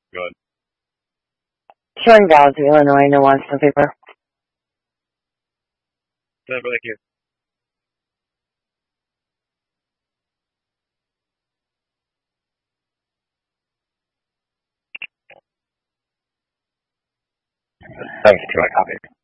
Good. Sharon Valley, Illinois, no wants no paper. Thank you. Thanks for my copy.